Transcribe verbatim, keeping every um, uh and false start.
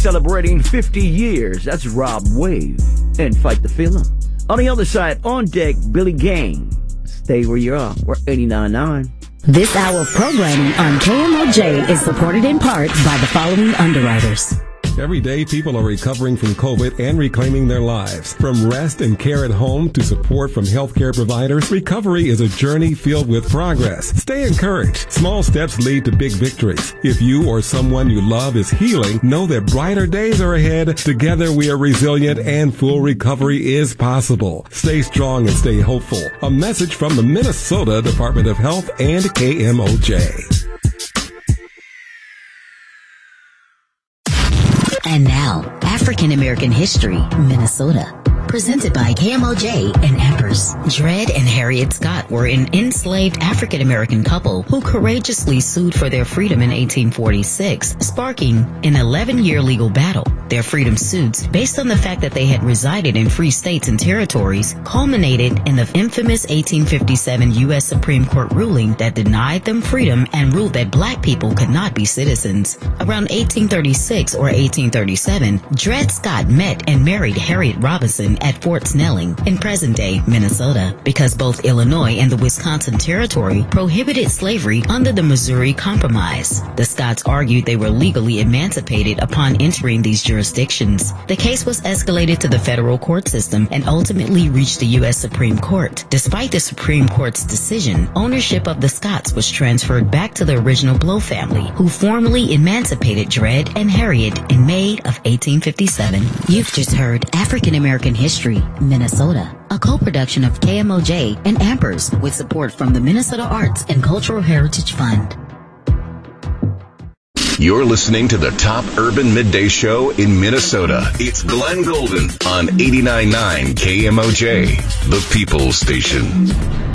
celebrating fifty years. That's Rob Wave and Fight the Feeling. On the other side, on deck, Billy Gang. Stay where you are. We're eighty-nine point nine. This hour of programming on K M O J is supported in part by the following underwriters. Every day, people are recovering from COVID and reclaiming their lives. From rest and care at home to support from healthcare providers, recovery is a journey filled with progress. Stay encouraged. Small steps lead to big victories. If you or someone you love is healing, know that brighter days are ahead. Together, we are resilient and full recovery is possible. Stay strong and stay hopeful. A message from the Minnesota Department of Health and K M O J. And now, African American History, Minnesota. Presented by K M O J and Empress. Dred and Harriet Scott were an enslaved African American couple who courageously sued for their freedom in eighteen forty-six, sparking an eleven-year legal battle. Their freedom suits, based on the fact that they had resided in free states and territories, culminated in the infamous eighteen fifty-seven U S Supreme Court ruling that denied them freedom and ruled that black people could not be citizens. Around eighteen thirty-six or eighteen thirty-seven, Dred Scott met and married Harriet Robinson at Fort Snelling in present-day Minnesota, because both Illinois and the Wisconsin Territory prohibited slavery under the Missouri Compromise. The Scotts argued they were legally emancipated upon entering these jurisdictions. The case was escalated to the federal court system and ultimately reached the U S Supreme Court. Despite the Supreme Court's decision, ownership of the Scotts was transferred back to the original Blow family, who formally emancipated Dred and Harriet in May of eighteen fifty-seven. You've just heard African American History, Minnesota, a co-production of K M O J and Ampers with support from the Minnesota Arts and Cultural Heritage Fund. You're listening to the top urban midday show in Minnesota. It's Glenn Golden on eighty-nine point nine K M O J, the People's Station.